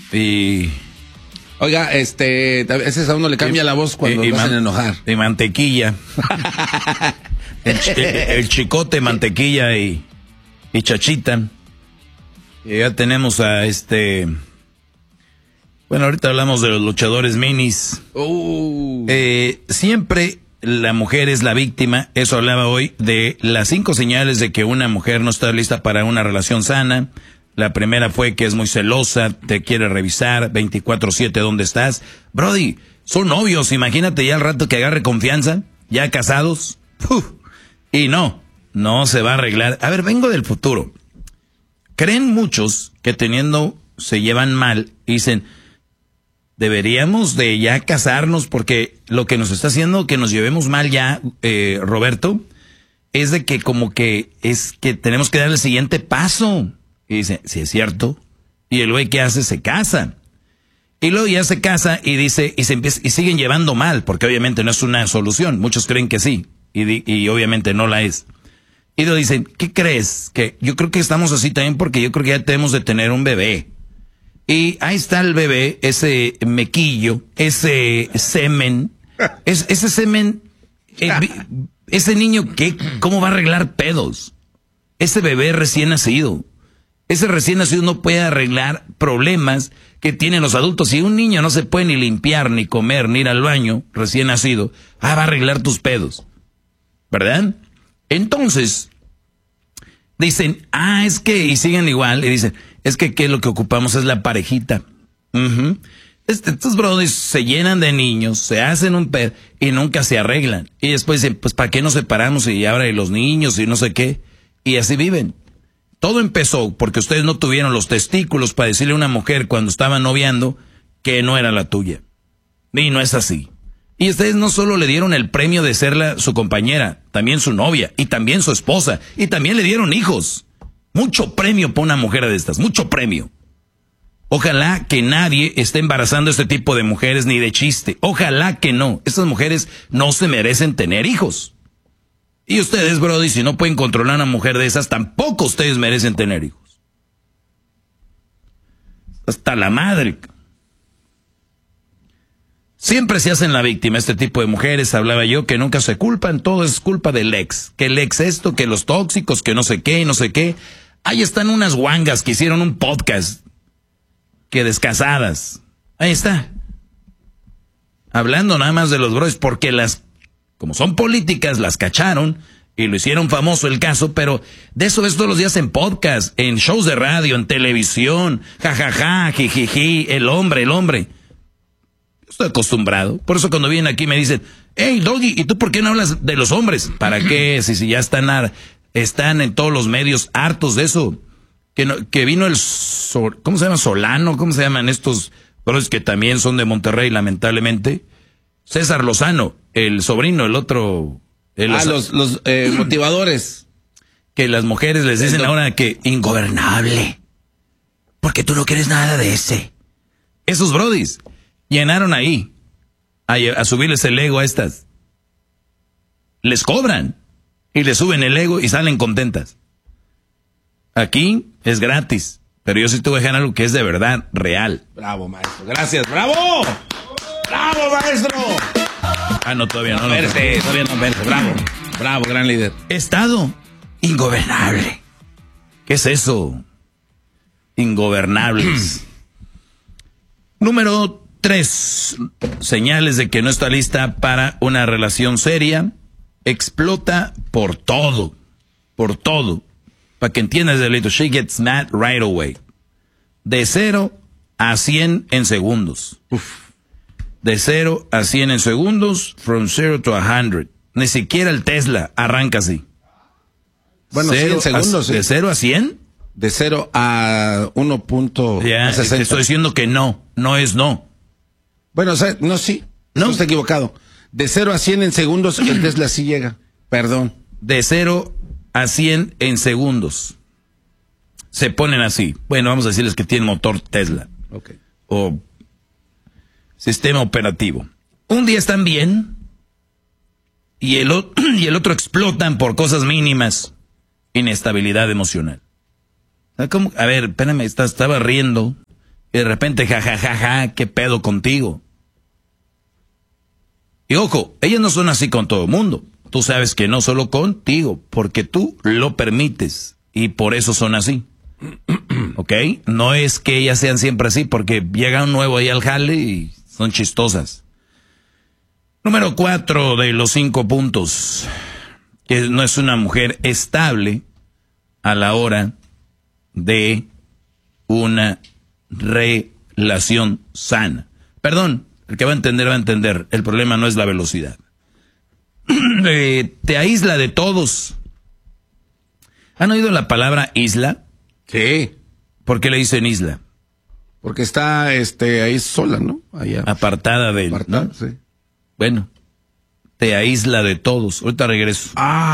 Y... Oiga, a veces a uno le cambia la voz cuando lo hacen enojar. Y mantequilla. el chicote, mantequilla y chachita. Y ya tenemos a Bueno, ahorita hablamos de los luchadores minis. Siempre la mujer es la víctima. Eso hablaba hoy de las 5 señales de que una mujer no está lista para una relación sana. La primera fue que es muy celosa, te quiere revisar 24/7 dónde estás. Brody, son novios, imagínate ya al rato que agarre confianza, ya casados. Y no se va a arreglar. A ver, vengo del futuro. Creen muchos que se llevan mal y dicen, deberíamos de ya casarnos porque lo que nos está haciendo que nos llevemos mal ya, Roberto, es de que como que es que tenemos que dar el siguiente paso. Y dice, sí es cierto. Y el güey que hace se casa. Y luego ya se casa y dice, y siguen llevando mal, porque obviamente no es una solución. Muchos creen que sí, y obviamente no la es. Y luego dicen, ¿qué crees? Que yo creo que estamos así también porque yo creo que ya tenemos de tener un bebé. Y ahí está el bebé, ese mequillo, ese semen, ese semen, ese niño, ¿cómo va a arreglar pedos? Ese bebé recién nacido. Ese recién nacido no puede arreglar problemas que tienen los adultos. Si un niño no se puede ni limpiar, ni comer, ni ir al baño, recién nacido, va a arreglar tus pedos. ¿Verdad? Entonces, dicen, es que, y siguen igual, y dicen, es que lo que ocupamos es la parejita. Estos brothers se llenan de niños, se hacen un pedo, y nunca se arreglan. Y después dicen, pues, ¿para qué nos separamos? Y ahora los niños, y no sé qué. Y así viven. Todo empezó porque ustedes no tuvieron los testículos para decirle a una mujer cuando estaban noviando que no era la tuya. Y no es así. Y ustedes no solo le dieron el premio de ser su compañera, también su novia, y también su esposa, y también le dieron hijos. Mucho premio para una mujer de estas, mucho premio. Ojalá que nadie esté embarazando a este tipo de mujeres ni de chiste. Ojalá que no. Estas mujeres no se merecen tener hijos. Y ustedes, brody, si no pueden controlar a una mujer de esas, tampoco ustedes merecen tener hijos. Hasta la madre. Siempre se hacen la víctima este tipo de mujeres, hablaba yo, que nunca se culpan, todo es culpa del ex. Que el ex esto, que los tóxicos, que no sé qué y no sé qué. Ahí están unas guangas que hicieron un podcast. Que descasadas. Ahí está. Hablando nada más de los bros, porque como son políticas, las cacharon y lo hicieron famoso el caso, pero de eso ves todos los días en podcast, en shows de radio, en televisión, jajaja, jijiji, el hombre. Estoy acostumbrado. Por eso cuando vienen aquí me dicen, hey, Doggy, ¿y tú por qué no hablas de los hombres? ¿Para qué? Si ya están en todos los medios hartos de eso. Que vino ¿cómo se llama? Solano, ¿cómo se llaman estos? Pero es que también son de Monterrey, lamentablemente. César Lozano, el sobrino, el otro. Los motivadores. Que las mujeres les dicen ahora que ingobernable. Porque tú no quieres nada de ese. Esos brodis llenaron ahí a subirles el ego a estas. Les cobran y les suben el ego y salen contentas. Aquí es gratis, pero yo sí te voy a dejar algo que es de verdad, real. Bravo, maestro. Gracias. ¡Bravo! ¡Bravo, maestro! No, todavía no. Todavía no, bravo. Bravo, gran líder. Estado ingobernable. ¿Qué es eso? Ingobernables. Número 3. Señales de que no está lista para una relación seria. Explota por todo. Por todo. Para que entiendas, delito. She gets mad right away. De 0 a 100 en segundos. De 0 a 100 en segundos. From 0 to 100. Ni siquiera el Tesla arranca así. Bueno, 100 segundos. ¿De 0 a 100? De 0 a 1.60. Te estoy diciendo que no es no. Bueno, o sea, no, sí. No está equivocado. De 0 a 100 en segundos, el Tesla sí llega. Perdón. De 0 a 100 en segundos. Se ponen así. Bueno, vamos a decirles que tienen motor Tesla. Okay. O sistema operativo. Un día están bien y el otro explotan por cosas mínimas. Inestabilidad emocional. ¿Cómo? A ver, espérame, estaba riendo. Y de repente, jajajaja, ¿qué pedo contigo? Y ojo, ellas no son así con todo el mundo. Tú sabes que no solo contigo, porque tú lo permites. Y por eso son así. ¿Ok? No es que ellas sean siempre así, porque llega un nuevo ahí al jale y son chistosas. Número 4 de los 5 puntos. Que no es una mujer estable a la hora de una relación sana. Perdón, el que va a entender, va a entender. El problema no es la velocidad. Te aísla de todos. ¿Han oído la palabra isla? Sí. ¿Por qué le dicen isla? Porque está ahí sola, ¿no? Allá. Apartada de él, ¿no? Sí. Bueno, te aísla de todos. Ahorita regreso.